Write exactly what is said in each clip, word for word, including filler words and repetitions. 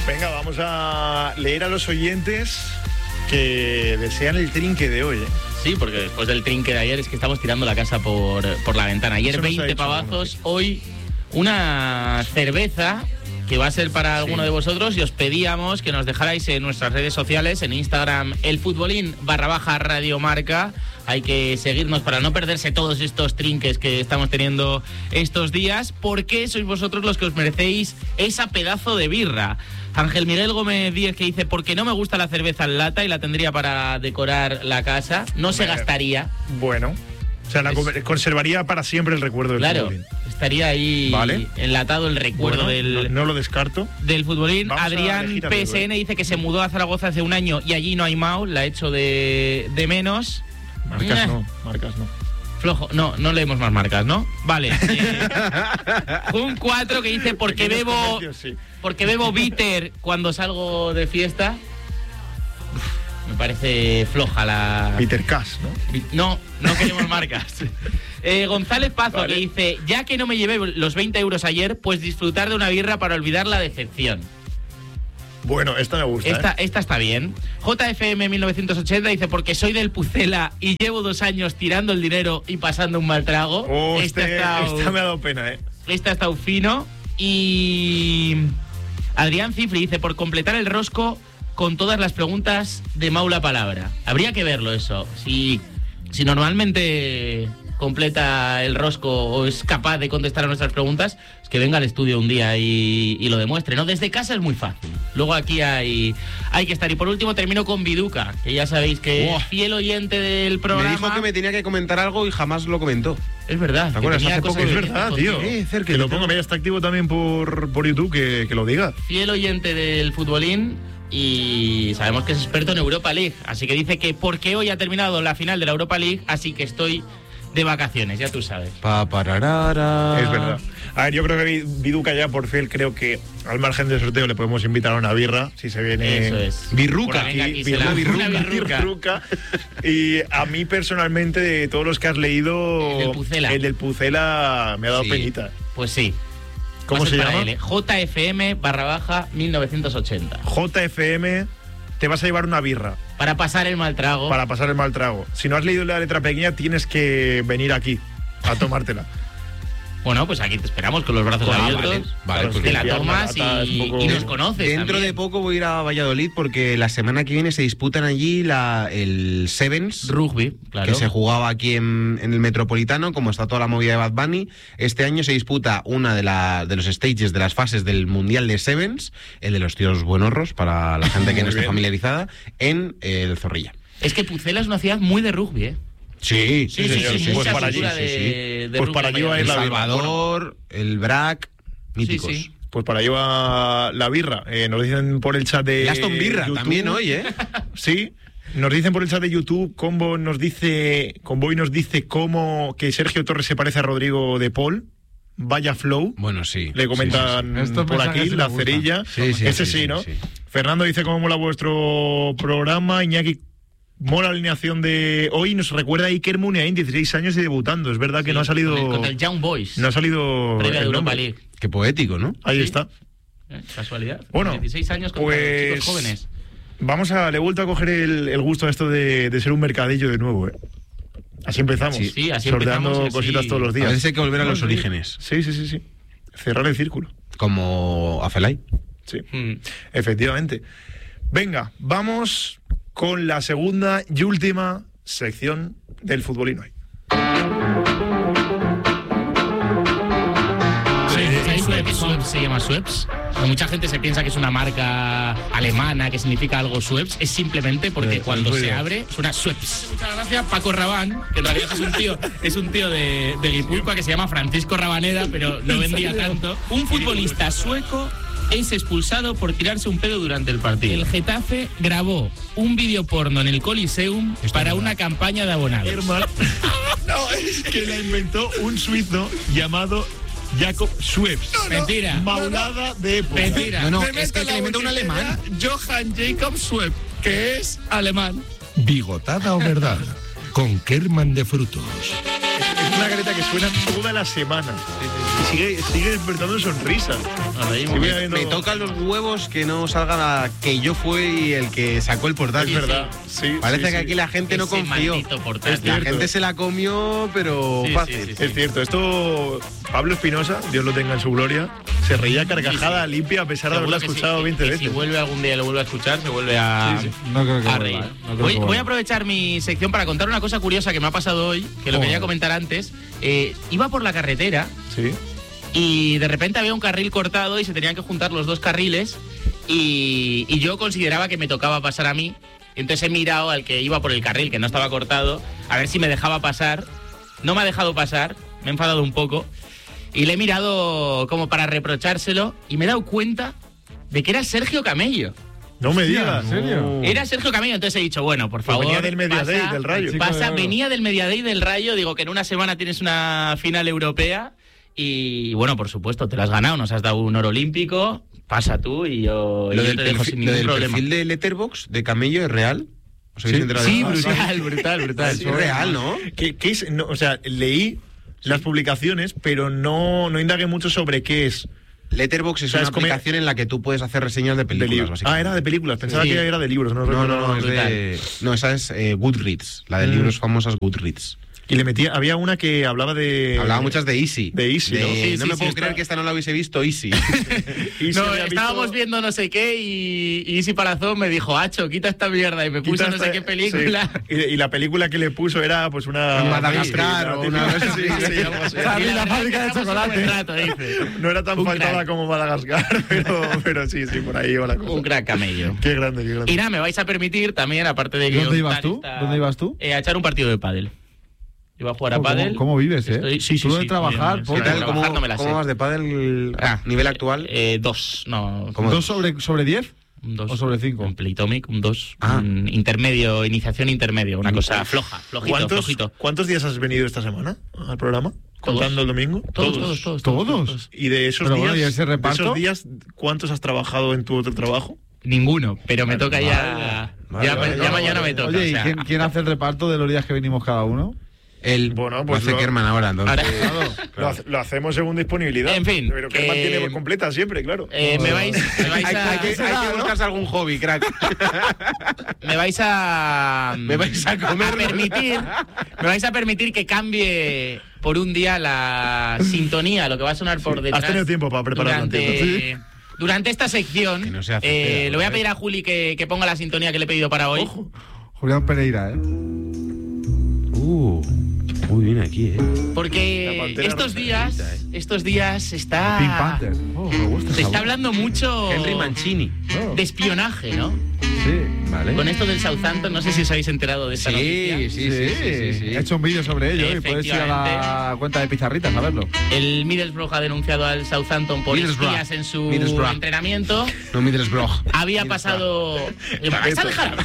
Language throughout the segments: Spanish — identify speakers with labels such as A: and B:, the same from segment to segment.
A: Venga, vamos a leer a los oyentes que desean el trinque de hoy, ¿eh?
B: Sí, porque después del trinque de ayer es que estamos tirando la casa por, por la ventana. Ayer veinte pavazos, hoy una cerveza que va a ser para alguno sí. de vosotros, y os pedíamos que nos dejarais en nuestras redes sociales, en Instagram, elfutbolín barra baja radiomarca. Hay que seguirnos para no perderse todos estos trinques que estamos teniendo estos días, porque sois vosotros los que os merecéis esa pedazo de birra. Ángel Miguel Gómez Díez, que dice, porque no me gusta la cerveza en lata y la tendría para decorar la casa, no se gastaría.
A: Bueno, o sea, la es... conservaría para siempre el recuerdo del
B: claro,
A: futbolín.
B: Estaría ahí ¿vale? enlatado el recuerdo
A: bueno,
B: del...
A: No, no lo descarto.
B: Del futbolín. Vamos Adrián P S N dice que se mudó a Zaragoza hace un año y allí no hay Mau, la ha hecho de, de menos.
A: Marcas eh. no, marcas no.
B: Flojo, no, no leemos más marcas, ¿no? Vale. Eh, un cuatro que dice, porque bebo, sí. porque bebo bitter cuando salgo de fiesta. Uf, me parece floja la...
A: Bitter Cash, ¿no?
B: No, no queremos marcas. Eh, González Pazo, vale. que dice, ya que no me llevé los veinte euros ayer, pues disfrutar de una birra para olvidar la decepción.
A: Bueno, esta me gusta.
B: Esta,
A: ¿eh?
B: esta está bien. J F M mil novecientos ochenta dice, porque soy del Pucela y llevo dos años tirando el dinero y pasando un mal trago.
A: Oh, esta, este, está, esta me ha dado pena, ¿eh?
B: Esta está un fino. Y Adrián Cifri dice, por completar el rosco con todas las preguntas de Maula Palabra. Habría que verlo eso. Si, si normalmente completa el rosco o es capaz de contestar a nuestras preguntas, es que venga al estudio un día y, y lo demuestre, ¿no? Desde casa es muy fácil. Luego aquí hay, hay que estar. Y por último termino con Viduca, que ya sabéis que es fiel oyente del programa.
C: Me dijo que me tenía que comentar algo y jamás lo comentó.
B: Es verdad.
A: ¿Te acuerdas? Hace poco, es verdad, tío. Eh, que, que lo ponga, mira, está activo también por, por YouTube, que, que lo diga.
B: Fiel oyente del futbolín. Y sabemos que es experto en Europa League. Así que dice que porque hoy ha terminado la final de la Europa League, así que estoy de vacaciones, ya tú sabes.
C: Pa, pararara.
A: Es verdad. A ver, yo creo que Viduca ya por fiel, creo que al margen del sorteo le podemos invitar a una birra, si se viene.
B: Eso es.
A: Birruca.
B: Aquí, aquí
A: birruca,
B: la,
A: birruca,
B: una birruca.
A: birruca. Y a mí personalmente, de todos los que has leído,
B: el del Pucela,
A: el del Pucela me ha dado sí. penita.
B: Pues sí.
A: ¿Cómo se llama?
B: Él, J F M barra baja mil novecientos ochenta.
A: J F M, te vas a llevar una birra.
B: Para pasar el mal trago.
A: Para pasar el mal trago. Si no has leído la letra pequeña, tienes que venir aquí a tomártela.
B: Bueno, pues aquí te esperamos con los brazos
C: bueno,
B: abiertos.
C: Vale, vale pues
B: te la tomas la y, poco... y nos conoces.
C: Dentro
B: también.
C: de poco voy a ir a Valladolid porque la semana que viene se disputan allí la, el Sevens
B: Rugby, claro.
C: Que se jugaba aquí en, en el Metropolitano, como está toda la movida de Bad Bunny. Este año se disputa una de, la, de los stages de las fases del Mundial de Sevens, el de los tíos buenorros, para la gente que no esté familiarizada, en el Zorrilla.
B: Es que Pucela es una ciudad muy de rugby, ¿eh?
C: Sí, sí, sí, sí, sí, sí,
A: pues
C: sí,
A: para
C: sí,
A: allí,
C: sí, sí.
B: De, de
A: pues para allí va a ir la birra.
C: El Salvador, el B R A C, míticos.
B: Sí, sí.
A: Pues para allí va la birra. Eh, nos dicen por el chat de
C: el Aston Birra
A: YouTube,
C: también hoy, ¿eh?
A: Sí. Nos dicen por el chat de YouTube, Combo nos dice, Comboy nos dice cómo que Sergio Torres se parece a Rodrigo de Paul. Vaya flow.
C: Bueno, sí.
A: Le comentan
C: sí, sí, sí.
A: por aquí, la cerilla.
C: Sí, sí,
A: Ese
C: sí,
A: sí,
C: sí,
A: ¿no?
C: Sí.
A: Fernando dice cómo mola vuestro programa. Iñaki, mola la alineación de hoy. Nos recuerda a Iker Muniain, dieciséis años y debutando. Es verdad que
B: sí,
A: no ha salido...
B: Con el, con el Young Boys.
A: No ha salido
B: previa de
A: el
B: Europa
A: nombre.
B: League.
C: Qué poético, ¿no?
A: Ahí
B: sí.
A: está.
B: Eh, casualidad.
A: Bueno,
B: dieciséis años con
A: pues,
B: chicos jóvenes.
A: Vamos a... Le he vuelto a coger el, el gusto a esto de, de ser un mercadillo de nuevo, ¿eh? Así empezamos.
B: Sí, sí, así
A: sorteando
B: empezamos,
A: cositas
B: así...
A: todos los días.
C: A veces hay que volver a los
A: sí.
C: orígenes.
A: Sí, sí, sí, sí. Cerrar el círculo.
C: Como Afelay.
A: Sí,
B: hmm.
A: efectivamente. Venga, vamos con la segunda y última sección del futbolino hoy.
B: Schweppes, Schweppes se llama Schweppes. Mucha gente se piensa que es una marca alemana, que significa algo Schweppes. Es simplemente porque cuando se abre suena Schweppes. Muchas gracias Paco Rabanne, que en realidad es un tío, es un tío de, de Guipúzcoa que se llama Francisco Rabaneda, pero no vendía tanto. Un futbolista sueco es expulsado por tirarse un pedo durante el partido. El Getafe grabó un vídeo porno en el Coliseum para una campaña de abonados.
A: Hermano, no, es que la inventó un suizo llamado Jacob Schweppes.
B: No, no. Mentira.
A: Maulada de época.
B: Mentira.
C: No, no,
B: Me
C: es que el que le inventó un alemán.
B: Johann Jacob Schweppes, que es alemán.
D: Bigotada o verdad, con Kerman de Frutos.
A: Es una careta que suena toda la semana.
C: Sí, sí,
A: sí. Y sigue, sigue despertando sonrisas.
C: Sí, me, habiendo... me tocan los huevos que no salga la, que yo fui el que sacó el portátil.
A: Es verdad. Sí,
C: Parece
A: sí,
C: que
A: sí.
C: aquí la gente
B: Ese
C: no confió. La gente se la comió, pero
B: sí,
C: fácil.
B: Sí, sí, sí.
A: Es cierto. Esto, Pablo Espinosa, Dios lo tenga en su gloria, se reía carcajada
B: sí, sí.
A: limpia a pesar de
B: Seguro
A: haberlo
B: que
A: escuchado
B: sí,
A: veinte
B: que, que
A: veces.
B: Si vuelve algún día y lo vuelve a escuchar, se vuelve a,
A: sí, sí.
D: No creo que
B: a
D: vuelva,
B: reír.
D: ¿eh? No creo
B: voy,
D: que
B: voy
D: vuelva.
B: a aprovechar mi sección para contar una cosa curiosa que me ha pasado hoy, que lo
D: Joder.
B: quería comentar antes. Eh, iba por la carretera
A: Sí.
B: y de repente había un carril cortado y se tenían que juntar los dos carriles y, y yo consideraba que me tocaba pasar a mí. Entonces he mirado al que iba por el carril, que no estaba cortado, a ver si me dejaba pasar. No me ha dejado pasar, me he enfadado un poco. Y le he mirado como para reprochárselo y me he dado cuenta de que era Sergio Camello.
A: No me
D: Hostia,
A: digas.
D: ¿en serio?
B: Era Sergio Camello, entonces he dicho, bueno, por favor.
A: venía del Media
B: pasa-
A: Day del Rayo.
D: Sí,
B: Pasa,
D: claro.
B: venía del Media Day del Rayo, digo que en una semana tienes una final europea y bueno, por supuesto, te lo has ganado, nos has dado un oro olímpico, pasa tú y yo, y
C: Lo
B: yo
C: del,
B: te dejo
C: perfil,
B: sin
C: lo
B: ningún
C: del
B: problema.
C: perfil de Letterboxd de Camello es real. ¿Os habéis
D: Sí,
C: enterado
B: Sí,
C: de eso?
B: brutal, brutal, brutal.
C: Sí, es real, ¿no?
A: ¿Qué, qué es? No, o sea, leí las publicaciones, pero no, no indagué mucho sobre qué es.
C: Letterboxd es
A: O sea,
C: una
A: es como-
C: aplicación en la que tú puedes hacer reseñas de
A: De
C: películas,
A: libros.
C: básicamente.
A: Ah, era de películas. Pensaba
B: Sí.
A: que era de libros. No,
C: No,
A: recuerdo
C: no, no,
A: nada.
C: es de... No, esa es eh, Goodreads, la de
A: Mm.
C: libros famosas Goodreads.
A: Y le metía. Había una que hablaba de.
C: Hablaba muchas de Easy.
A: de Easy, ¿no?
B: Sí,
C: no
B: sí,
C: me
B: sí,
C: puedo
B: está-
C: creer que esta no la hubiese visto, Easy.
A: Y se
B: No,
A: había
B: estábamos
A: visto-
B: viendo no sé qué y, y Isi Palazón me dijo, Hacho, quita esta mierda y me puso
A: Quita
B: no sé
A: esta-
B: qué película.
A: sí. Y, y la película que le puso era pues una.
C: Un Madagascar
A: sí,
C: o una cosa así.
A: sí, sí, algo así.
D: Charlie, la fábrica de
B: Quedamos un
D: chocolate.
B: buen rato, dice.
A: No era tan
B: Un
A: faltada
B: crack.
A: como Madagascar, pero, pero sí, sí, por ahí iba la cosa.
B: Un crack Camello.
A: Qué grande, qué grande.
B: Y nada, me vais a permitir también, aparte de que...
D: ¿Dónde
B: contar
D: ibas tú?
B: esta-
D: ¿Dónde ibas tú?
B: Eh, a echar un partido de pádel. Iba a jugar a
D: ¿Cómo,
B: pádel.
D: cómo vives, eh?
B: Estoy- sí, sí,
D: Tú lo de
B: sí,
D: trabajar,
B: bien,
D: poco.
B: sí,
C: ¿Qué tal?
B: trabajar
C: ¿Cómo,
B: no me la
C: cómo
B: sé.
C: vas de pádel a
B: Ah,
C: nivel actual?
B: Eh, dos, no.
C: ¿Cómo?
D: ¿Dos sobre, sobre diez?
B: Un dos.
D: ¿O sobre cinco?
B: Un Playtomic, un dos.
C: Ah.
B: Un intermedio, iniciación intermedio. Una cosa floja, flojito,
A: ¿Cuántos,
B: flojito.
A: ¿Cuántos días has venido esta semana al programa?
B: Todos.
A: Contando el domingo.
B: Todos, todos, todos.
D: ¿Todos?
A: Y de esos
D: Pero
A: días,
D: bueno, ¿y ese
A: de
D: reparto?
A: esos días, ¿cuántos has trabajado en tu otro trabajo?
B: Ninguno, pero me toca ya.
C: Vale,
B: ya
C: vale,
B: ya
C: vale,
B: mañana
C: vale.
B: me toca.
D: Oye,
B: o
D: ¿y
B: sea,
D: quién, quién hace el reparto de los días que venimos cada uno?
C: El,
A: Bueno, pues
C: lo hace
A: lo-
C: Kerman ahora, entonces.
B: ahora-
A: Lo, hace- lo hacemos según disponibilidad.
B: En fin,
A: Pero que
B: que-
A: mantiene completa siempre, claro.
B: eh, me vais, me vais
C: hay,
B: a.
C: hay que, hay que buscarse algún hobby, crack.
B: Me vais a.
C: Me vais a comer.
B: permitir. Me vais a permitir que cambie por un día la sintonía, lo que va a sonar por detrás.
A: Has tenido tiempo para prepararlo,
B: durante,
A: entiendo.
B: durante esta sección.
C: Que no se hace
B: eh,
C: fea,
B: le voy a
C: ¿vale?
B: pedir a Juli que, que ponga la sintonía que le he pedido para hoy.
A: Ojo.
D: Julián Pereira, ¿eh?
C: Uh, muy bien aquí, ¿eh?
A: La
B: Porque
A: pantera
B: estos
A: rosa,
B: días,
C: eh.
B: estos días está.
D: Pink Panther. Oh, me gusta
B: Se
D: esa
B: está
D: voz.
B: hablando mucho
C: Henry Mancini.
D: Oh,
B: de espionaje, ¿no?
D: sí.
C: Vale.
B: Con esto del Southampton, no sé si os habéis enterado de esta
C: Sí,
B: noticia.
C: sí, sí, sí, sí, sí.
D: He hecho un vídeo sobre ello y puedes ir a la cuenta de Pizarritas a verlo.
B: El Middlesbrough ha denunciado al Southampton por
C: Middlesbrough.
B: espías en su
C: Middlesbrough.
B: entrenamiento.
C: No Middlesbrough.
B: Había pasado. ¿Me vais a dejar?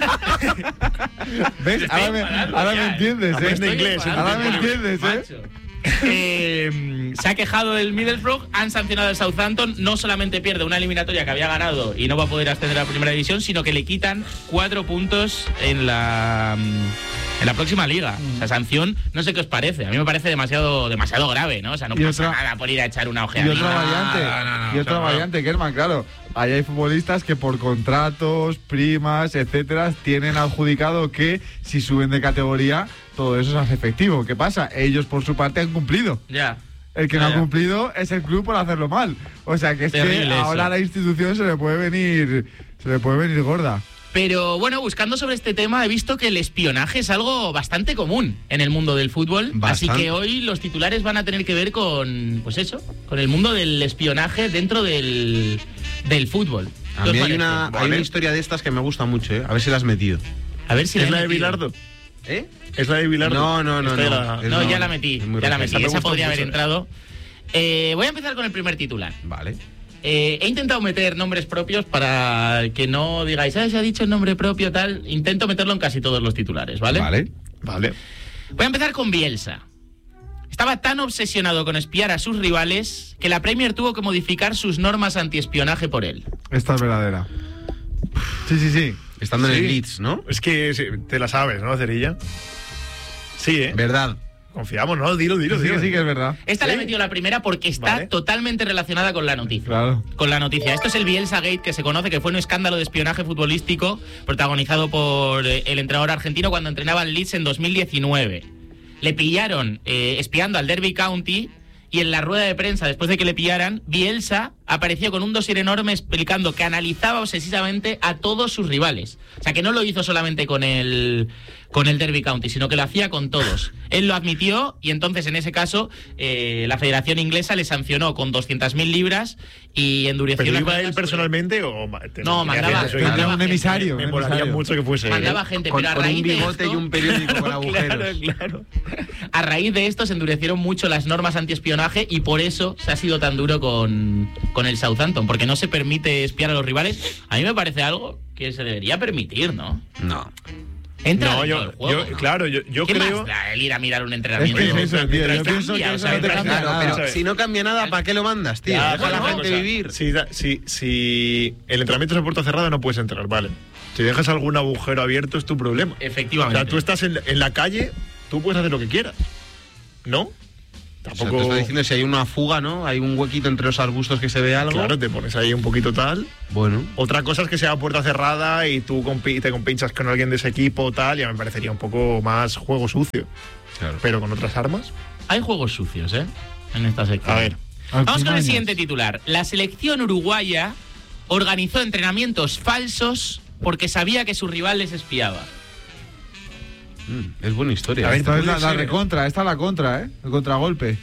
D: ¿Ves? Ahora me, ahora me entiendes, ¿eh?
A: Aprende inglés,
D: Ahora me entiendes, ¿eh?
B: Macho. Eh, se ha quejado el Middlesbrough, han sancionado al Southampton, no solamente pierde una eliminatoria que había ganado y no va a poder ascender a la primera división, sino que le quitan cuatro puntos en la en la próxima liga. O sea, sanción, no sé qué os parece, a mí me parece demasiado demasiado grave, ¿no? O sea, no
D: Y
B: pasa
D: otra-
B: nada por ir a echar una
D: Y
B: ojeada.
D: otra variante,
C: no, no, no,
D: y otra
C: no, no.
D: variante, Kerman, claro. Ahí hay futbolistas que por contratos, primas, etcétera, tienen adjudicado que si suben de categoría, todo eso se hace efectivo. ¿Qué pasa? Ellos por su parte han cumplido.
B: Ya.
D: El que no
B: Ya,
D: ha
B: ya.
D: cumplido es el club por hacerlo mal. O sea que es
B: Terrible
D: que
B: eso.
D: ahora a la institución se le puede venir, se le puede venir gorda.
B: Pero bueno, buscando sobre este tema he visto que el espionaje es algo bastante común en el mundo del fútbol.
C: Bastante.
B: Así que hoy los titulares van a tener que ver con, pues eso, con el mundo del espionaje dentro del, del fútbol.
C: A
B: ¿Qué os
C: mí hay
B: parece?
C: una, hay
A: Vale.
C: una historia de estas que me gusta mucho, ¿eh? A ver si la has metido.
B: A ver si
A: ¿Es
B: he
A: la de
B: metido.
A: Bilardo?
C: ¿Eh?
A: ¿Es la de Bilardo?
C: No, no, no,
A: Esta
C: no.
A: era-
C: Es-
B: No,
C: no,
B: ya la metí,
C: es muy
B: ya la
C: reciente.
B: metí.
A: Esa me
B: Esa
A: gustó
B: podría
A: mucho,
B: haber
A: ¿eh?
B: entrado. Eh, voy a empezar con el primer titular.
C: Vale.
B: Eh, he intentado meter nombres propios para que no digáis, ah, se ha dicho el nombre propio, tal. Intento meterlo en casi todos los titulares, ¿vale?
C: Vale.
A: Vale.
B: Voy a empezar con Bielsa. Estaba tan obsesionado con espiar a sus rivales que la Premier tuvo que modificar sus normas antiespionaje por él.
D: Esta es verdadera. Sí, sí, sí.
C: Estando en
A: Sí.
C: el Leeds, ¿no?
A: Es que sí, te la sabes, ¿no, Cerilla? Sí, ¿eh?
C: Verdad.
A: Confiamos, ¿no? Dilo, dilo,
D: Sí,
A: dilo.
D: que sí, que es verdad.
B: Esta
A: ¿Sí?
B: le he metido la primera porque está
A: Vale.
B: totalmente relacionada con la noticia.
D: Claro.
B: Con la noticia. Esto es el Bielsa Gate, que se conoce que fue un escándalo de espionaje futbolístico protagonizado por eh, el entrenador argentino cuando entrenaba al Leeds en dos mil diecinueve. Le pillaron eh, espiando al Derby County y en la rueda de prensa, después de que le pillaran, Bielsa apareció con un dossier enorme explicando que analizaba obsesivamente a todos sus rivales. O sea, que no lo hizo solamente con el, con el Derby County, sino que lo hacía con todos. Él lo admitió y entonces, en ese caso, eh, la Federación Inglesa le sancionó con doscientas mil libras y endureció
A: ¿Pero
B: las
A: iba
B: penas
A: él
B: sobre-
A: personalmente o...? ma- te-
B: No,
A: te-
B: mandaba-
A: te- te-
B: mandaba
D: Tenía un
B: gente.
D: emisario.
A: Me
D: un
A: molaría
D: emisario.
A: mucho que fuese él.
B: Mandaba gente,
C: Con,
B: pero a
C: con
B: raíz
C: un
B: de
C: bigote
B: esto-
C: y un periódico con agujeros.
A: Claro, claro.
B: A raíz de esto se endurecieron mucho las normas antiespionaje y por eso se ha sido tan duro con, con el Southampton, porque no se permite espiar a los rivales. A mí me parece algo que se debería permitir, ¿no?
C: No.
B: Entra
A: No,
B: dentro
A: yo,
B: del juego,
A: yo-
B: ¿no?
A: claro, yo, yo
B: ¿Qué
A: creo...
B: más da el ir a mirar un
D: Es
B: entrenamiento?
D: que es eso, tío.
A: Mientras
D: Yo pienso que
B: cambia, o
D: eso
B: sea,
D: no te
B: mientras-
D: cambia
C: Claro,
D: nada.
C: pero si no cambia nada, ¿para qué lo mandas, tío?
A: Ya,
C: Deja a la
B: bueno,
C: gente
A: o sea,
C: vivir.
A: Si, si, si el entrenamiento es a puerta cerrada, no puedes entrar, vale. Si dejas algún agujero abierto, es tu problema. O
B: Efectivamente.
A: sea, tú estás en, en la calle, tú puedes hacer lo que quieras. ¿No?
C: O sea,
A: Tampoco...
C: te estoy diciendo si hay una fuga, ¿no? Hay un huequito entre los arbustos que se ve algo.
A: Claro, te pones ahí un poquito tal.
C: Bueno.
A: Otra cosa es que sea a puerta cerrada y tú compi- te compinchas con alguien de ese equipo tal, ya me parecería un poco más juego sucio.
C: Claro.
A: Pero con otras armas.
B: Hay juegos sucios, ¿eh? En esta sección.
A: A ver.
B: Vamos con el
D: Artimañas.
B: siguiente titular. La selección uruguaya organizó entrenamientos falsos porque sabía que su rival les espiaba.
C: Mm, es buena historia.
A: A ver,
C: ¿eh?
D: Esta es la,
A: puede
D: la
A: ser, ¿eh?
D: recontra, esta es la contra, ¿eh? El contragolpe.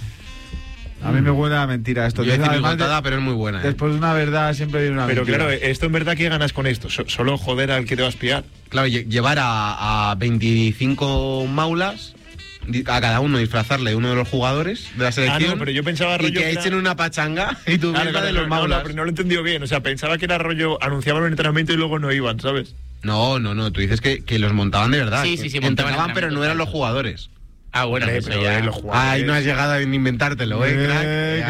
D: A mí me huele a mentira esto.
C: Yo iba a decir
D: Además de-
C: bigotada, pero es muy buena. ¿eh?
D: después de una verdad siempre viene una
A: Pero
D: mentira.
A: claro, esto en verdad, ¿qué ganas con esto? So- solo joder al que te va a espiar.
C: Claro, lle- llevar a, a veinticinco maulas, di- a cada uno disfrazarle uno de los jugadores de la selección.
A: Ah, no, pero yo pensaba
C: y
A: rollo
C: que
A: que era-
C: echen una pachanga y tu
A: Claro,
C: mierda
A: claro,
C: de
A: no,
C: los
A: no, no,
C: maulas.
A: pero no lo he entendido bien. O sea, pensaba que era rollo, anunciaban un entrenamiento y luego no iban, ¿sabes?
C: No, no, no, tú dices que, que los montaban de verdad.
B: Sí,
C: que
B: sí, sí, montaban
C: entrenaban, pero no eran los
B: entrenamientos
C: jugadores.
B: Ah, bueno,
A: Hombre,
B: eso
A: pero,
B: ya-
A: eh, los jugadores-
C: Ay, no has llegado a inventártelo, ¿eh,
D: Eh,
C: crack?
D: crack.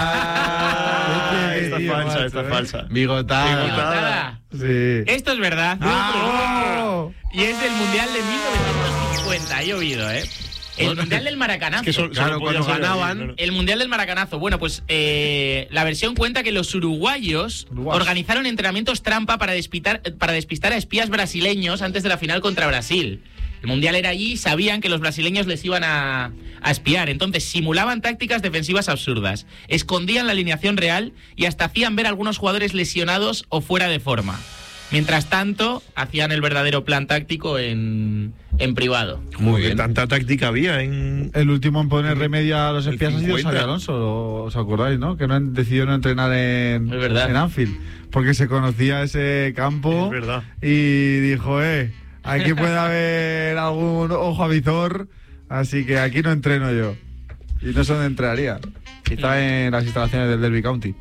A: Ah,
D: Qué
A: esta
D: tío,
A: falsa,
D: macho,
A: esta
D: eh.
A: falsa.
C: Bigotada.
B: Bigotada.
D: Sí.
B: Esto es verdad.
D: ¡Ah!
B: Y es del Mundial de mil novecientos cincuenta. Ha llovido, ¿eh? El Mundial del Maracanazo.
A: Es que solo-
C: Claro,
A: solo podía
C: cuando
A: ser
C: ganaban,
A: ahí, claro.
B: El Mundial del Maracanazo. Bueno, pues eh, la versión cuenta que los uruguayos
D: Uruguayos.
B: organizaron entrenamientos trampa para despistar, para despistar a espías brasileños antes de la final contra Brasil. El Mundial era allí y sabían que los brasileños les iban a, a espiar. Entonces simulaban tácticas defensivas absurdas, escondían la alineación real y hasta hacían ver a algunos jugadores lesionados o fuera de forma. Mientras tanto, hacían el verdadero plan táctico en, en privado.
C: Muy
A: Joder,
C: bien.
A: tanta táctica había en...
D: El último en poner remedio a los
A: El
D: espías ha sido
A: cincuenta.
D: Xabi Alonso, ¿os acordáis, no? Que no han decidido no entrenar en,
B: Es verdad.
D: en Anfield. Porque se conocía ese campo.
A: Es verdad.
D: Y dijo, eh, aquí puede haber algún ojo avizor, así que aquí no entreno yo. Y no sé dónde entraría. Quizá en las instalaciones del Derby County.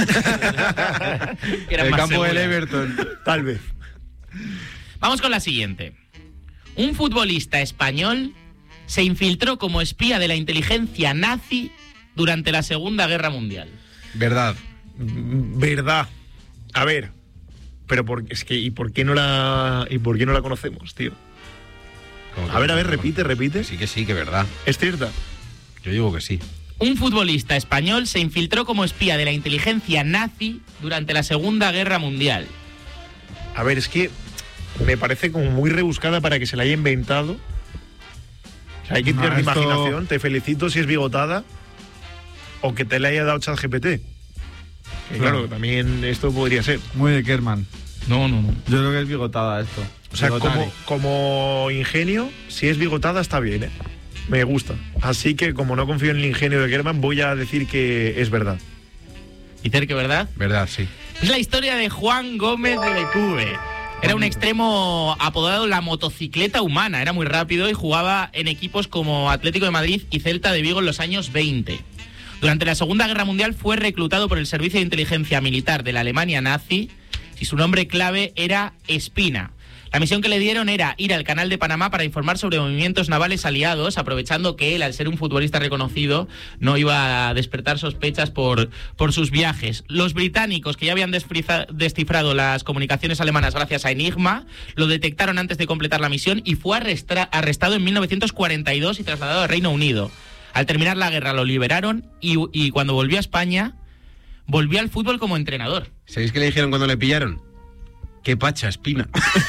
B: Que eran
C: El
B: más
C: campo del
B: seguras.
C: Everton.
A: Tal vez.
B: Vamos con la siguiente. Un futbolista español se infiltró como espía de la inteligencia nazi durante la Segunda Guerra Mundial.
C: Verdad.
A: Mm, Verdad. A ver. Pero por, es que, ¿y por qué no la y por qué no la conocemos, tío? A ver, a ver, repite, repite.
C: Sí que sí, que verdad.
A: ¿Es cierta?
C: Yo digo que sí.
B: Un futbolista español se infiltró como espía de la inteligencia nazi durante la Segunda Guerra Mundial.
A: A ver, es que me parece como muy rebuscada para que se la haya inventado. O sea, hay que
D: No,
A: tener
D: esto-
A: imaginación. Te felicito si es bigotada o que te la haya dado ChatGPT. Que claro,
D: Claro.
A: también esto podría ser.
D: Muy de Kerman.
B: No, no, no.
D: Yo creo que es bigotada esto.
A: O sea,
D: Bigotari.
A: como, como ingenio, si es bigotada está bien, ¿eh? Me gusta. Así que como no confío en el ingenio de Kerman, voy a decir que es verdad.
B: ¿Y que verdad?
C: Verdad, sí.
B: Es la historia de Juan Gómez de Lecube. Era un extremo apodado la motocicleta humana. Era muy rápido y jugaba en equipos como Atlético de Madrid y Celta de Vigo en los años veinte. Durante la Segunda Guerra Mundial fue reclutado por el Servicio de Inteligencia Militar de la Alemania nazi y su nombre clave era Espina. La misión que le dieron era ir al Canal de Panamá para informar sobre movimientos navales aliados, aprovechando que él, al ser un futbolista reconocido, no iba a despertar sospechas por, por sus viajes. Los británicos, que ya habían desfriza, descifrado las comunicaciones alemanas gracias a Enigma, lo detectaron antes de completar la misión y fue arrestra, arrestado en mil novecientos cuarenta y dos y trasladado al Reino Unido. Al terminar la guerra lo liberaron y, y cuando volvió a España, volvió al fútbol como entrenador.
C: ¿Sabéis qué le dijeron cuando le pillaron? ¡Qué pacha, Espina!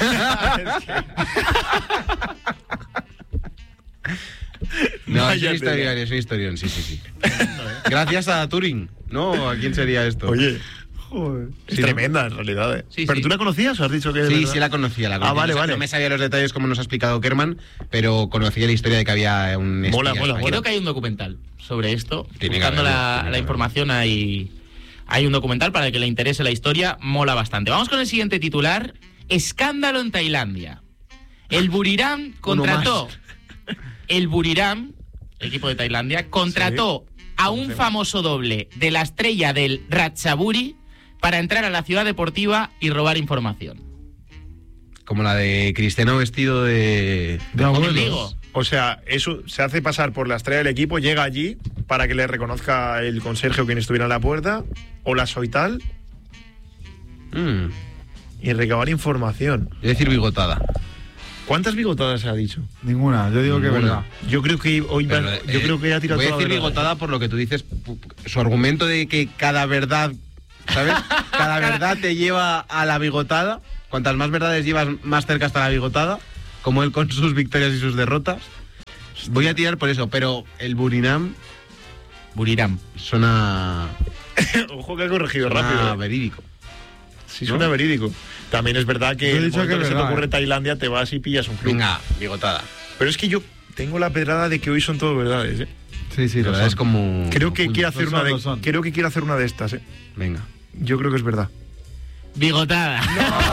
C: No, es un historión, es un historión, sí, sí, sí. Gracias a Turing, ¿no? ¿A quién sería esto?
A: Oye,
D: Joder.
A: es
C: Sí,
A: tremenda en realidad, ¿eh?
B: Sí,
A: ¿Pero
B: sí.
A: tú la conocías o has dicho que...?
C: Sí,
A: verdad?
C: sí la conocía, la conocía.
A: Ah, vale,
C: No sé-
A: vale.
C: No me sabía los detalles como nos ha explicado Kerman, pero conocía la historia de que había un espía
A: Mola, mola,
C: español.
B: Creo que hay un documental sobre esto.
C: Tiene que
B: Buscando
C: haberlo,
B: la,
C: tiene que
B: la información hay, hay un documental para el que le interese la historia. Mola bastante. Vamos con el siguiente titular. Escándalo en Tailandia. El Buriram contrató... El Buriram, el equipo de Tailandia, contrató a un famoso doble de la estrella del Ratchaburi para entrar a la ciudad deportiva y robar información.
C: Como la de Cristiano vestido de...
D: De
B: Como
D: abuelos.
B: digo,
A: O sea, eso se hace pasar por la estrella del equipo, llega allí para que le reconozca el conserje o quien estuviera en la puerta, o la soital,
C: Mm,
A: y recabar información.
C: voy a decir bigotada.
A: ¿Cuántas bigotadas se ha dicho?
D: Ninguna, yo digo que es
C: Ninguna.
D: verdad.
A: Yo creo que hoy
C: Pero,
A: va-
C: eh,
A: yo creo que ha tirado
C: voy a
A: toda la
C: decir
A: verdad.
C: bigotada por lo que tú dices. pu- Su argumento de que cada verdad, ¿sabes? Cada verdad te lleva a la bigotada. Cuantas más verdades llevas, más cerca está la bigotada. Como él con sus victorias y sus derrotas. Voy a tirar por eso, pero el Burinam
B: Buriram.
C: suena,
A: Ojo que ha corregido
C: suena
A: rápido. ¿eh?
C: verídico.
A: Sí, suena verídico. También es verdad que
D: Yo he
A: el
D: dicho
A: momento
D: que
A: que,
D: es
A: se te
D: verdad,
A: ocurre
D: ¿eh?
A: Tailandia te vas y pillas un club.
C: Venga, bigotada.
A: Pero es que yo tengo la pedrada de que hoy son todo verdades, ¿eh?
D: Sí, sí,
C: La
D: lo
C: verdad es
D: son.
C: como...
A: Creo que
C: como
A: quiere
C: punto.
A: hacer
D: Lo
A: una
D: son,
A: de
D: lo son.
A: creo que quiere hacer una de estas, ¿eh?
C: Venga.
A: Yo creo que es verdad.
B: Bigotada.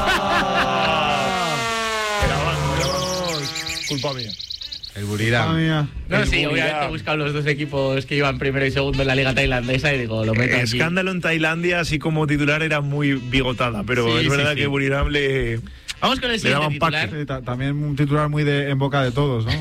A: Era banco, era banco. Culpa mía.
C: El
D: Ah,
C: Burinam.
D: mía.
B: No,
A: El
B: sí,
A: Buriram.
B: obviamente he buscado los dos equipos que iban primero y segundo en la liga tailandesa y digo, lo meto aquí.
A: Escándalo en Tailandia, así como titular era muy bigotada, pero
B: Sí,
A: es
B: sí,
A: verdad
B: sí.
A: que Buriram le...
B: Vamos con el
A: Le
B: siguiente
A: daban
B: titular.
A: paque.
D: Sí, ta- también un titular muy de, en boca de todos, ¿no?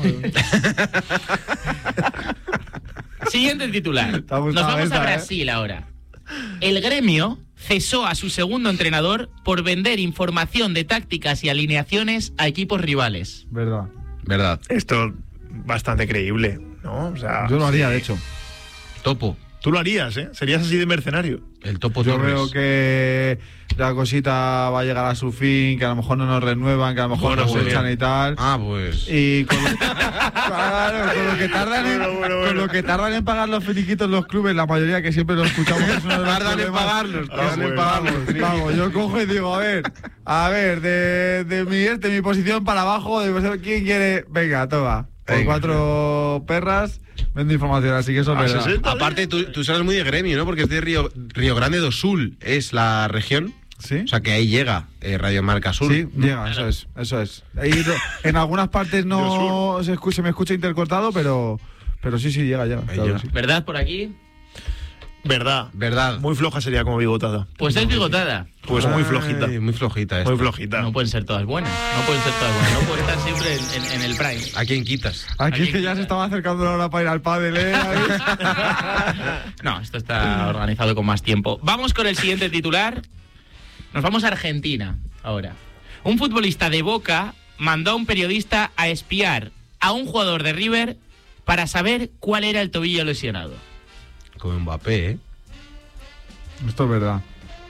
B: Siguiente titular.
D: Te ha
B: Nos
D: gustado
B: vamos a
D: esa, ¿eh?
B: Brasil ahora. El Gremio cesó a su segundo entrenador por vender información de tácticas y alineaciones a equipos rivales.
D: Verdad.
C: Verdad.
A: Esto bastante creíble, ¿no? O sea,
D: Yo lo haría, de hecho.
C: Topo.
A: tú lo harías, ¿eh? Serías así de mercenario.
C: El Topo
D: Yo
C: Torres.
D: veo que la cosita va a llegar a su fin, que a lo mejor no nos renuevan, que a lo mejor
A: Bueno,
D: nos
A: muy
D: echan
A: bien.
D: y tal.
C: Ah, pues...
D: Y con lo, claro, con lo que tardan en,
A: Bueno, bueno,
D: con
A: bueno.
D: lo que tardan en pagar los finiquitos los clubes, la mayoría que siempre lo escuchamos es uno de los
C: Tardan en
D: problemas.
C: pagarlos,
A: Ah,
C: tardan en
A: bueno.
C: pagarlos.
D: Vamos, yo cojo y digo, a ver, a ver, de, de mi de mi posición para abajo, de ¿quién quiere? Venga, toma. Por
C: Venga.
D: cuatro perras, vendo información, así que eso es
A: A
D: verdad.
A: sesenta.
C: Aparte, tú, tú sabes muy de gremio, ¿no? Porque es de Río, Río Grande do Sul, es la región.
D: ¿Sí?
C: O sea, que ahí llega eh, Radio Marca Sur.
D: Sí, llega, eso es, eso es. Ahí no- en algunas partes no se, escucha, se me escucha intercortado, pero, pero sí, sí, llega, llega.
C: Ahí
D: claro
C: llega.
D: que sí.
B: ¿Verdad por aquí?
A: Verdad.
C: ¿Verdad?
A: Muy floja sería como bigotada.
B: Pues es bigotada.
A: Pues muy
C: Ay,
A: flojita.
C: Muy flojita esta.
A: Muy flojita.
B: No pueden ser todas buenas. No pueden ser todas buenas. No pueden estar siempre en, en- en el prime.
C: ¿A quién quitas?
D: Aquí es
B: Aquí
D: que ya
B: quita.
D: se estaba acercando la hora para ir al pádel, ¿eh? Ahí.
B: No, esto está organizado con más tiempo. Vamos con el siguiente titular. Nos vamos a Argentina ahora. Un futbolista de Boca mandó a un periodista a espiar a un jugador de River para saber cuál era el tobillo lesionado.
C: Como Mbappé, ¿eh?
D: Esto es verdad.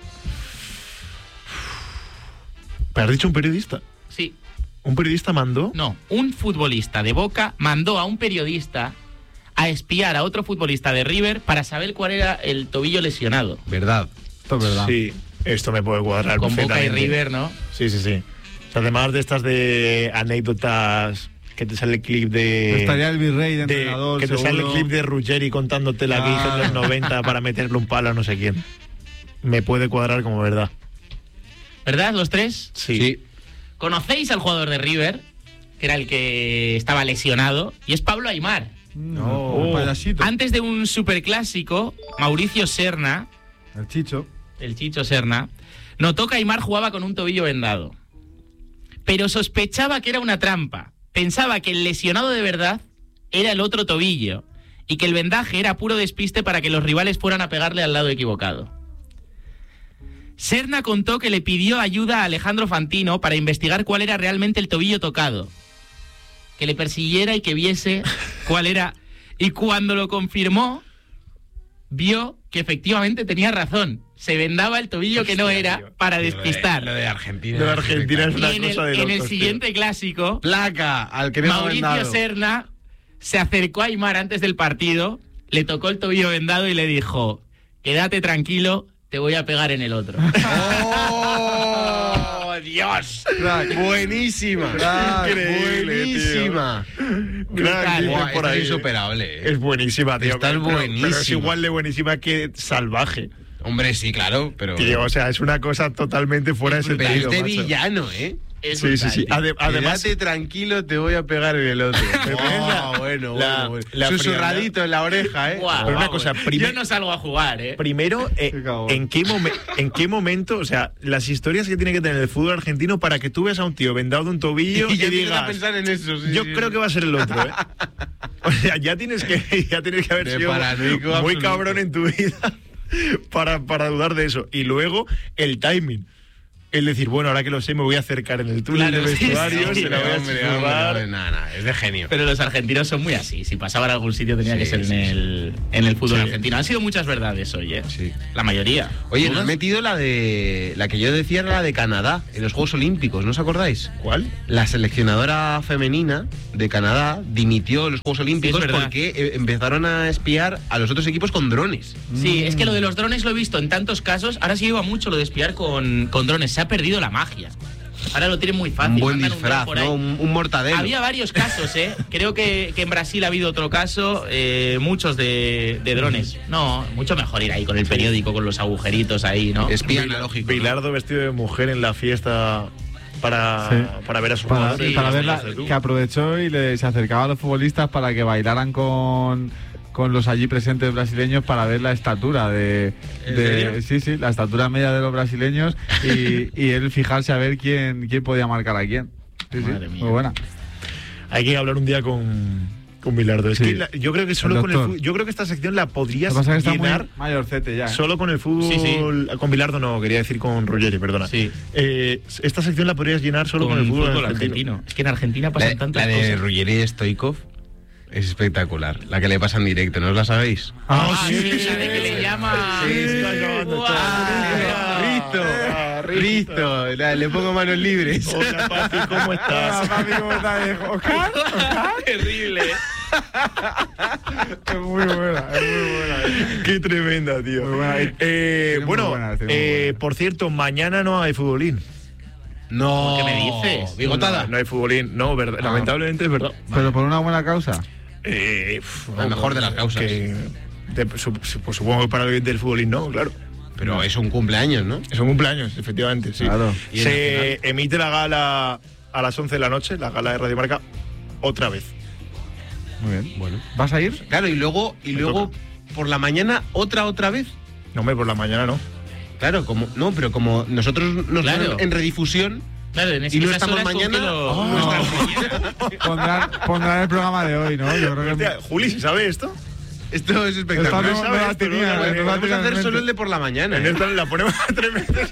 A: ¿Pero has dicho un periodista?
B: Sí,
A: ¿Un periodista mandó?
B: no. Un futbolista de Boca mandó a un periodista a espiar a otro futbolista de River para saber cuál era el tobillo lesionado.
C: Verdad.
D: Esto es verdad.
A: Sí, esto me puede cuadrar
B: Con Boca y
A: perfectamente.
B: River, ¿no?
A: Sí, sí, sí. O sea, además de estas de anécdotas que te sale el clip de...
D: Estaría el virrey de
A: de-
D: entrenador,
A: que te sale el
D: seguro.
A: clip de Ruggeri contándote la que hizo en los
D: Ah.
A: noventa para meterle un palo a no sé quién. Me puede cuadrar como verdad.
B: ¿Verdad, los tres?
A: Sí.
B: ¿Conocéis al jugador de River? Que era el que estaba lesionado. Y es Pablo Aimar.
D: No, el payasito.
B: Antes de un superclásico, Mauricio Serna,
D: El chicho.
B: el Chicho Serna, notó que Aimar jugaba con un tobillo vendado. pero sospechaba que era una trampa. Pensaba que el lesionado de verdad era el otro tobillo y que el vendaje era puro despiste para que los rivales fueran a pegarle al lado equivocado. Serna contó que le pidió ayuda a Alejandro Fantino para investigar cuál era realmente el tobillo tocado, que le persiguiera y que viese cuál era. Y cuando lo confirmó, vio que efectivamente tenía razón. Se vendaba el tobillo que no era para despistar.
C: Lo de, lo de Argentina.
A: Lo de Argentina es una
B: y en
A: cosa
B: el,
A: de
B: en el
A: locos,
B: siguiente
A: tío.
B: clásico,
C: Placa al que no
B: Mauricio Serna se acercó a Aimar antes del partido, le tocó el tobillo vendado y le dijo: quédate tranquilo, te voy a pegar en el otro.
C: ¡Oh, Dios!
D: Crack.
C: Buenísima.
D: Crack.
A: Increíble,
C: Buenísima.
A: Crack, dicen
C: Buah,
A: por
C: esta
A: ahí.
C: es insuperable. ¿eh?
A: Es buenísima, tío.
C: Esta es
A: pero- pero- Pero es
C: buenísima.
A: igual de buenísima que salvaje.
C: Hombre, sí, claro, pero...
A: Tío, o sea, es una cosa totalmente fuera de
C: pero
A: sentido.
C: es de
A: macho.
C: villano, ¿eh?
B: Es
A: Sí, sí,
B: brutal,
A: sí.
B: tío.
A: Ade- además,
C: Quédate tranquilo, te voy a pegar en el otro.
A: Pero
C: Oh,
A: es la-
C: bueno,
A: la-
C: bueno, bueno.
A: la
C: Susurradito en la oreja, ¿eh?
B: Guau,
A: pero una
B: vamos,
A: cosa,
B: yo
A: primer-
B: no salgo a jugar, ¿eh?
A: primero, eh,
D: Qué cabrón.
A: ¿en, qué momen- ¿en qué momento, o sea, las historias que tiene que tener el fútbol argentino para que tú veas a un tío vendado de un tobillo
C: Y
A: y,
C: ya empiezas
A: digas,
C: a pensar en eso, sí,
A: yo
C: sí,
A: creo
C: sí.
A: que va a ser el otro, ¿eh? O sea, ya tienes que, ya tienes que haber
C: De
A: sido
C: paranoico
A: muy
C: absoluto.
A: cabrón en tu vida para, para dudar de eso. Y luego, el timing. El decir, bueno, ahora que lo sé, me voy a acercar en el túnel
B: Claro,
A: de
B: sí,
A: vestuario,
B: sí,
A: se la voy a
C: Hombre, hombre,
A: susurrar.
C: hombre, nada, nada, es de genio.
B: Pero los argentinos son muy así. Si pasaban a algún sitio tenía
C: Sí,
B: que ser
C: sí,
B: en, el, en el fútbol
A: Sí.
B: argentino. Han sido muchas verdades hoy, ¿eh?
C: Sí.
B: La mayoría.
C: Oye, nos
B: ¿Todas?
C: han metido la de... La que yo decía era la de Canadá, en los Juegos Olímpicos, ¿no os acordáis?
A: ¿Cuál?
C: La seleccionadora femenina de Canadá dimitió en los Juegos Olímpicos
B: Sí, es verdad.
C: porque eh, empezaron a espiar a los otros equipos con drones.
B: Sí, es que lo de los drones lo he visto en tantos casos. Ahora se lleva mucho lo de espiar con, con drones. Se ha perdido la magia. Ahora lo tienen muy fácil.
C: Un buen
B: mandan un dron
C: disfraz,
B: por ahí.
C: ¿no? Un, un mortadelo.
B: Había varios casos, ¿eh? Creo que, que en Brasil ha habido otro caso, eh, muchos de, de drones. No, mucho mejor ir ahí con el periódico, con los agujeritos ahí, ¿no?
C: Espía
A: Bila-
C: analógico. ¿no?
A: Bilardo vestido de mujer en la fiesta para,
D: Sí.
A: para ver a su
D: Para,
A: madre.
D: para
A: y
D: verla,
A: las cosas de tú.
D: que aprovechó y le, se acercaba a los futbolistas para que bailaran con, con los allí presentes brasileños para ver la estatura de,
B: ¿En
D: de-
B: serio?
D: sí, sí, la estatura media de los brasileños y, y él fijarse a ver quién, quién podía marcar a quién. Sí, sí,
B: Madre mía.
D: muy buena.
A: Hay que hablar un día con, con Bilardo. Es
D: Sí.
A: que la- yo creo que solo
D: El
A: con el
D: doctor.
A: fútbol, yo creo que esta sección la
D: Lo
A: podrías
D: que pasa es que está
A: llenar
D: muy mayorcete ya. ¿eh?
A: solo con el fútbol.
B: Sí, sí.
A: Con Bilardo no, quería decir con Ruggeri, perdona.
B: Sí.
A: Eh, esta sección la podrías llenar solo con, el fútbol, argentino.
B: Es que en Argentina
C: La,
B: pasan
C: la
B: tantas
C: de
B: cosas.
C: Ruggeri Stoikov es espectacular. La que le pasa en directo, ¿no os la sabéis?
D: Ah,
B: Ah,
D: sí,
B: sí, la de que le llama.
A: Sí, está llamando
B: Guau.
A: todo.
C: Risto,
A: Ah, Risto.
C: Risto, la- le pongo manos libres.
A: Hola, papi, ¿cómo
D: Ah,
A: estás?
D: papi, ¿cómo está, viejo? Oscar,
B: Terrible.
D: es muy buena, es muy buena.
A: Qué tremenda, tío.
D: Muy buena.
A: Eh,
D: Tiene muy
A: bueno,
D: buenas, tiene muy
A: eh,
D: buenas.
A: por cierto, mañana no hay futbolín.
C: No.
B: ¿Qué me dices?
C: Bigotada.
A: No, no hay futbolín. No, verdad,
D: Ah.
A: lamentablemente es verdad.
D: Pero por una buena causa.
A: Eh, uf,
C: La
A: no,
C: mejor de las causas.
A: que- de- su- su- pues supongo que para el oyente del futbolín no, claro.
C: Pero es un cumpleaños, ¿no?
A: Es un cumpleaños, efectivamente, sí.
D: Claro.
C: ¿Y en
A: Se emite la gala a las once de la noche, la gala de Radio Marca, otra vez.
D: Muy bien.
C: Bueno.
D: ¿Vas a ir?
C: Claro, y luego, y
A: Me
C: luego por la mañana otra otra vez.
A: No, hombre, por la mañana no.
C: Claro, como no, pero como nosotros nos
B: Claro.
C: ponen en redifusión
B: Claro, en
C: y no
B: esas
C: estamos
B: horas, ¿con
C: mañana,
B: qué lo-
C: oh,
B: nuestras-
D: Pondrán, pondrán el programa de hoy, ¿no? Yo creo que.
A: Hostia, Juli, ¿se sabe esto?
C: esto es
D: Esta
C: espectacular.
D: no, no
A: ¿sabes
D: la
A: esto, no?
D: tenía,
A: No,
D: no la
C: Podemos
D: tenía en
C: hacer
D: mente.
C: solo el de por la mañana.
A: En
C: ¿eh?
A: esta la ponemos tres veces.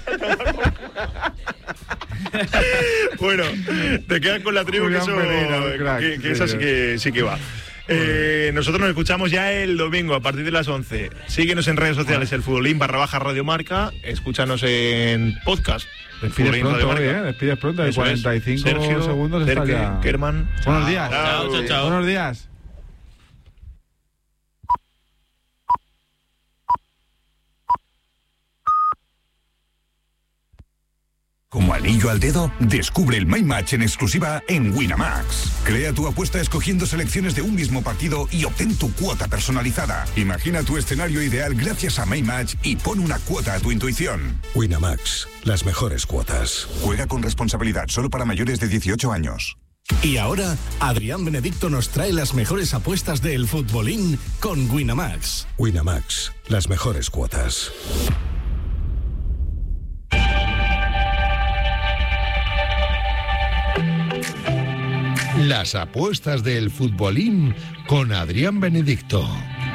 A: Bueno, te quedas con la tribu, que,
D: Julián
A: eso,
D: Pereira, un crack,
A: que, que
D: sí,
A: esa sí
D: sí.
A: que, sí que va. Eh, nosotros nos escuchamos ya el domingo a partir de las once. Síguenos en redes sociales, el futbolín barra baja Radio Marca. Escúchanos en podcast. El
D: Despides
A: Futbolín
D: pronto
A: Radio
D: hoy,
A: Marca.
D: ¿eh? Despides pronto, de
A: Eso es.
D: cuarenta y cinco
A: Sergio,
D: segundos está
A: Terke,
D: ya.
A: Kerman.
D: Buenos días.
B: Chao, chao, chao.
D: Buenos días.
E: Como anillo al dedo, descubre el My Match en exclusiva en Winamax. Crea tu apuesta escogiendo selecciones de un mismo partido y obtén tu cuota personalizada. Imagina tu escenario ideal gracias a My Match y pon una cuota a tu intuición.
F: Winamax, las mejores cuotas.
E: Juega con responsabilidad solo para mayores de dieciocho años.
F: Y ahora, Adrián Benedicto nos trae las mejores apuestas del futbolín con Winamax. Winamax, las mejores cuotas.
G: Las apuestas del futbolín con Adrián Benedicto.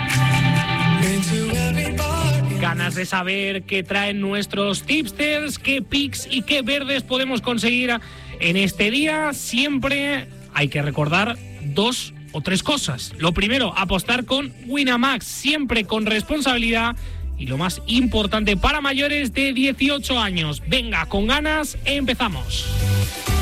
H: Ganas de saber qué traen nuestros tipsters, qué picks y qué verdes podemos conseguir en este día. Siempre hay que recordar dos o tres cosas. Lo primero, apostar con Winamax, siempre con responsabilidad. Y lo más importante, para mayores de dieciocho años. Venga, con ganas, empezamos.